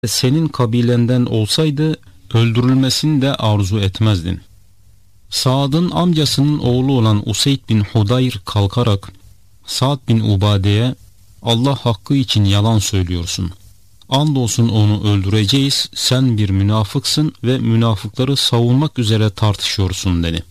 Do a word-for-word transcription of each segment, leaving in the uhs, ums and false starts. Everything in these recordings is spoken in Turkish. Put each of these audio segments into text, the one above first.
senin kabilenden olsaydı öldürülmesini de arzu etmezdin. Saad'ın amcasının oğlu olan Useyd bin Hudayr kalkarak Sa'd bin Ubade'ye Allah hakkı için yalan söylüyorsun. Andolsun onu öldüreceğiz, sen bir münafıksın ve münafıkları savunmak üzere tartışıyorsun dedi.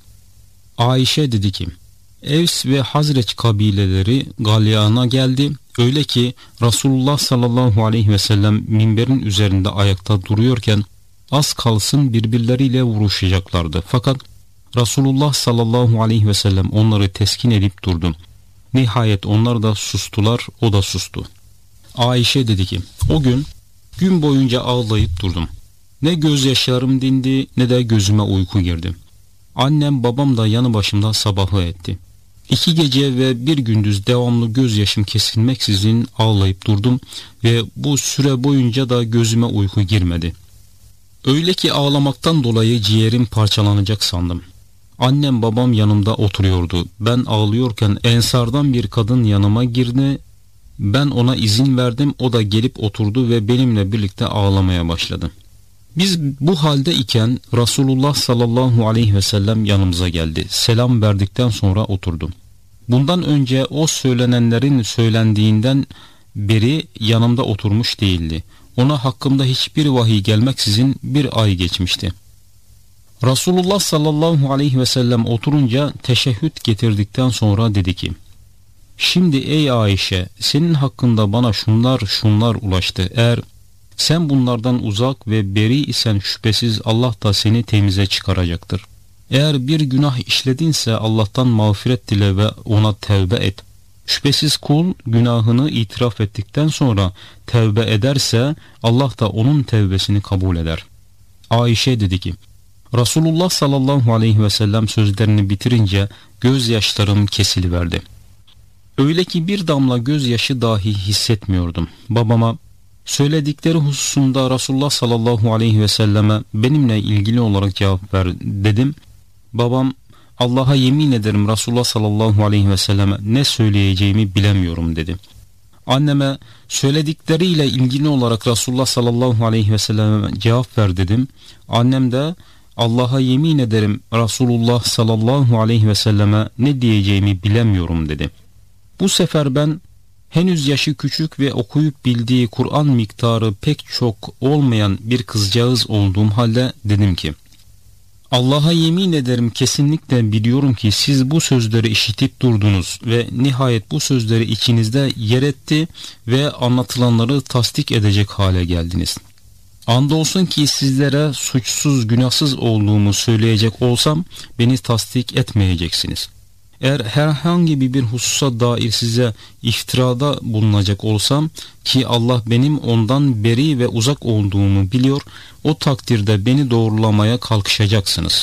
Ayşe dedi ki, Evs ve Hazreç kabileleri galyana geldi. Öyle ki Resulullah sallallahu aleyhi ve sellem minberin üzerinde ayakta duruyorken az kalsın birbirleriyle vuruşacaklardı. Fakat Resulullah sallallahu aleyhi ve sellem onları teskin edip durdu. Nihayet onlar da sustular, o da sustu. Ayşe dedi ki, o gün gün boyunca ağlayıp durdum. Ne gözyaşlarım dindi ne de gözüme uyku girdi. Annem babam da yanı başımda sabahı etti. İki gece ve bir gündüz devamlı gözyaşım kesilmeksizin ağlayıp durdum ve bu süre boyunca da gözüme uyku girmedi. Öyle ki ağlamaktan dolayı ciğerim parçalanacak sandım. Annem babam yanımda oturuyordu. Ben ağlıyorken Ensardan bir kadın yanıma girdi. Ben ona izin verdim, o da gelip oturdu ve benimle birlikte ağlamaya başladı. Biz bu halde iken Resulullah sallallahu aleyhi ve sellem yanımıza geldi. Selam verdikten sonra oturdu. Bundan önce o söylenenlerin söylendiğinden beri yanımda oturmuş değildi. Ona hakkımda hiçbir vahiy gelmeksizin bir ay geçmişti. Resulullah sallallahu aleyhi ve sellem oturunca teşehhüd getirdikten sonra dedi ki, şimdi ey Ayşe, senin hakkında bana şunlar şunlar ulaştı. Eğer sen bunlardan uzak ve beri isen şüphesiz Allah da seni temize çıkaracaktır. Eğer bir günah işledinse Allah'tan mağfiret dile ve ona tevbe et. Şüphesiz kul günahını itiraf ettikten sonra tevbe ederse Allah da onun tevbesini kabul eder. Ayşe dedi ki, Resulullah sallallahu aleyhi ve sellem sözlerini bitirince gözyaşlarım kesiliverdi. Öyle ki bir damla gözyaşı dahi hissetmiyordum. Babama, söyledikleri hususunda Resulullah sallallahu aleyhi ve selleme benimle ilgili olarak cevap ver dedim. Babam, Allah'a yemin ederim Resulullah sallallahu aleyhi ve selleme ne söyleyeceğimi bilemiyorum dedi. Anneme söyledikleriyle ilgili olarak Resulullah sallallahu aleyhi ve selleme cevap ver dedim. Annem de Allah'a yemin ederim Resulullah sallallahu aleyhi ve selleme ne diyeceğimi bilemiyorum dedi. Bu sefer ben henüz yaşı küçük ve okuyup bildiği Kur'an miktarı pek çok olmayan bir kızcağız olduğum halde dedim ki, Allah'a yemin ederim kesinlikle biliyorum ki siz bu sözleri işitip durdunuz ve nihayet bu sözleri içinizde yer etti ve anlatılanları tasdik edecek hale geldiniz. Andolsun ki sizlere suçsuz günahsız olduğumu söyleyecek olsam beni tasdik etmeyeceksiniz. Eğer herhangi bir hususa dair size iftirada bulunacak olsam ki Allah benim ondan beri ve uzak olduğumu biliyor, o takdirde beni doğrulamaya kalkışacaksınız.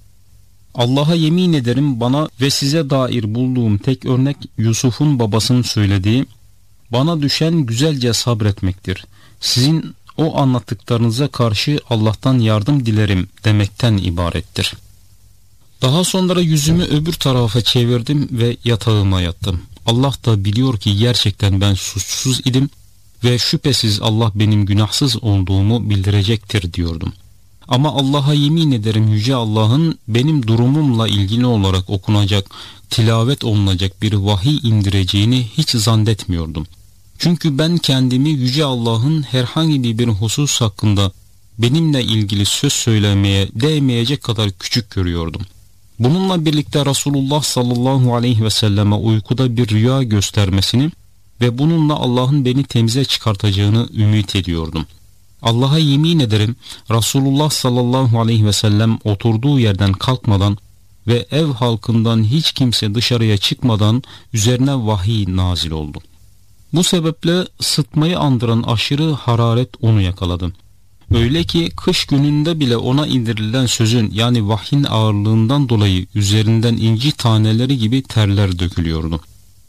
Allah'a yemin ederim bana ve size dair bulduğum tek örnek Yusuf'un babasının söylediği, bana düşen güzelce sabretmektir. Sizin o anlattıklarınıza karşı Allah'tan yardım dilerim demekten ibarettir. Daha sonra yüzümü öbür tarafa çevirdim ve yatağıma yattım. Allah da biliyor ki gerçekten ben suçsuz idim ve şüphesiz Allah benim günahsız olduğumu bildirecektir diyordum. Ama Allah'a yemin ederim Yüce Allah'ın benim durumumla ilgili olarak okunacak, tilavet olunacak bir vahiy indireceğini hiç zannetmiyordum. Çünkü ben kendimi Yüce Allah'ın herhangi bir husus hakkında benimle ilgili söz söylemeye değmeyecek kadar küçük görüyordum. Bununla birlikte Resulullah sallallahu aleyhi ve selleme uykuda bir rüya göstermesini ve bununla Allah'ın beni temize çıkartacağını ümit ediyordum. Allah'a yemin ederim Resulullah sallallahu aleyhi ve sellem oturduğu yerden kalkmadan ve ev halkından hiç kimse dışarıya çıkmadan üzerine vahiy nazil oldu. Bu sebeple sıtmayı andıran aşırı hararet onu yakaladı. Öyle ki kış gününde bile ona indirilen sözün yani vahyin ağırlığından dolayı üzerinden inci taneleri gibi terler dökülüyordu.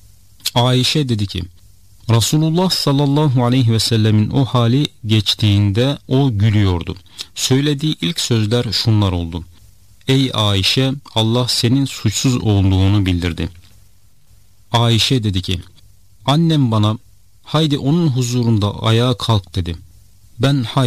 Ayşe dedi ki, Resulullah sallallahu aleyhi ve sellemin o hali geçtiğinde o gülüyordu. Söylediği ilk sözler şunlar oldu: Ey Ayşe, Allah senin suçsuz olduğunu bildirdi. Ayşe dedi ki, annem bana haydi onun huzurunda ayağa kalk dedi. Ben hay